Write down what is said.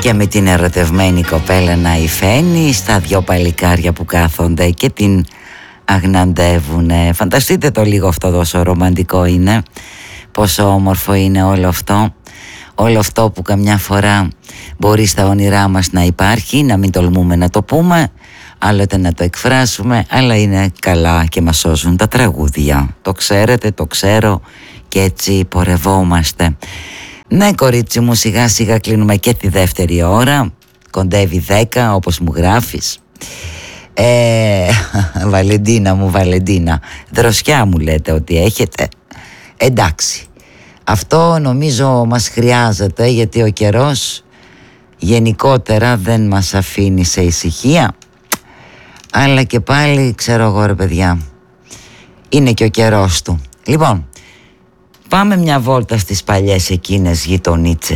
και με την ερωτευμένη κοπέλα να υφαίνει στα δυο παλικάρια που κάθονται και την αγναντεύουνε. Φανταστείτε το λίγο αυτό, τόσο ρομαντικό είναι, πόσο όμορφο είναι όλο αυτό. Όλο αυτό που καμιά φορά μπορεί στα όνειρά μας να υπάρχει, να μην τολμούμε να το πούμε, άλλοτε να το εκφράσουμε, αλλά είναι καλά και μας σώζουν τα τραγούδια. Το ξέρετε, το ξέρω και έτσι πορευόμαστε. Ναι, κορίτσι μου, σιγά σιγά κλείνουμε και τη δεύτερη ώρα. Κοντεύει 10 όπως μου γράφεις. Βαλεντίνα μου, Βαλεντίνα, δροσιά μου λέτε ότι έχετε. Εντάξει, αυτό νομίζω μας χρειάζεται, γιατί ο καιρός γενικότερα δεν μας αφήνει σε ησυχία. Αλλά και πάλι ξέρω εγώ ρε παιδιά, είναι και ο καιρός του. Λοιπόν, πάμε μια βόλτα στις παλιές εκείνες γειτονίτσες.